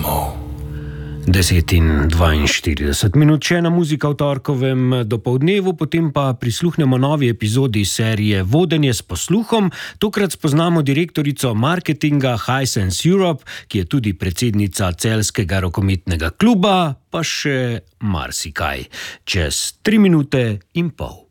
10:42 še ena muzika v torkovem dopoldnevu, potem pa prisluhnemo novi epizodi serije Vodenje s posluhom. Tokrat spoznamo direktorico marketinga Hisense Europe, ki je tudi predsednica celjskega rokometnega kluba, pa še marsikaj. Čez 3 minute in pol.